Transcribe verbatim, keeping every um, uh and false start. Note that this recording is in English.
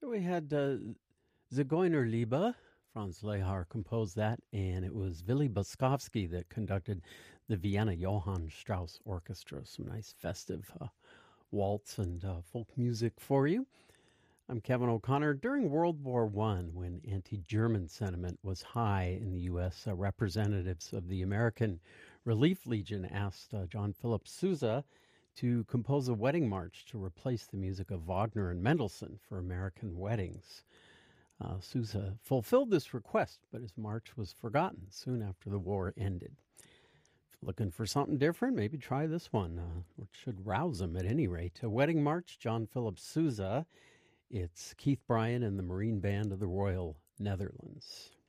We had uh, Zigeunerliebe. Franz Lehár composed that, and it was Willy Boskovsky that conducted the Vienna Johann Strauss Orchestra. Some nice festive uh, waltz and uh, folk music for you. I'm Kevin O'Connor. During World War One, when anti-German sentiment was high in the U S, uh, representatives of the American Relief Legion asked uh, John Philip Sousa to compose a wedding march to replace the music of Wagner and Mendelssohn for American weddings. Uh, Sousa fulfilled this request, but his march was forgotten soon after the war ended. If you're looking for something different, maybe try this one, uh, which should rouse them at any rate. A wedding march, John Philip Sousa. It's Keith Bryan and the Marine Band of the Royal Netherlands.